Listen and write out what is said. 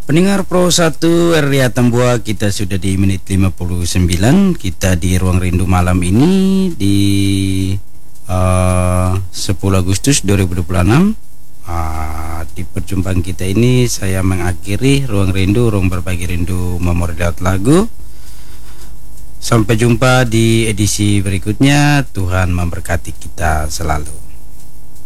Pendengar Pro 1 RRI Atambua, kita sudah di menit 59. Kita di Ruang Rindu malam ini di 10 Agustus 2026. Di perjumpaan kita ini saya mengakhiri Ruang Rindu, ruang berbagi rindu memori lewat lagu. Sampai jumpa di edisi berikutnya. Tuhan memberkati kita selalu.